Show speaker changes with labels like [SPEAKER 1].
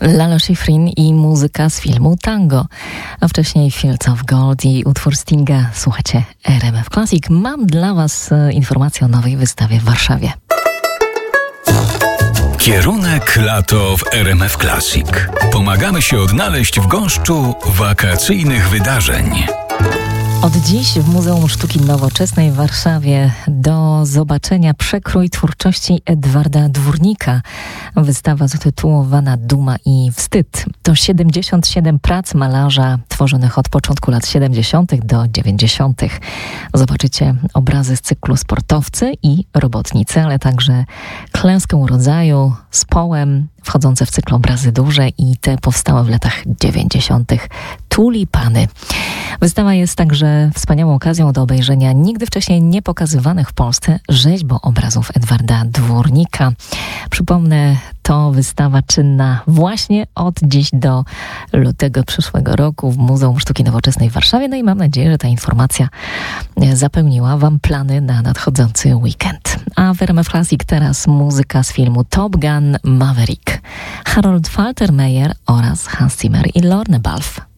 [SPEAKER 1] Lalo Schifrin i muzyka z filmu Tango, a wcześniej Fields of Gold i utwór Stinga. Słuchajcie RMF Classic. Mam dla Was informację o nowej wystawie w Warszawie.
[SPEAKER 2] Kierunek lato w RMF Classic. Pomagamy się odnaleźć w gąszczu wakacyjnych wydarzeń.
[SPEAKER 1] Od dziś w Muzeum Sztuki Nowoczesnej w Warszawie do zobaczenia przekrój twórczości Edwarda Dwórnika. Wystawa zatytułowana Duma i wstyd. To 77 prac malarza tworzonych od początku lat 70. do 90. Zobaczycie obrazy z cyklu Sportowcy i Robotnicy, ale także Klęskę rodzaju z Połem, wchodzące w cykl Obrazy duże i te powstałe w latach 90. Tulipany. Wystawa jest także wspaniałą okazją do obejrzenia nigdy wcześniej nie pokazywanych w Polsce rzeźboobrazów Edwarda Dwórnika. Przypomnę, to wystawa czynna właśnie od dziś do lutego przyszłego roku w Muzeum Sztuki Nowoczesnej w Warszawie. No i mam nadzieję, że ta informacja zapełniła Wam plany na nadchodzący weekend. A w RMF Classic teraz muzyka z filmu Top Gun Maverick. Harold Faltermeyer oraz Hans Zimmer i Lorne Balfe.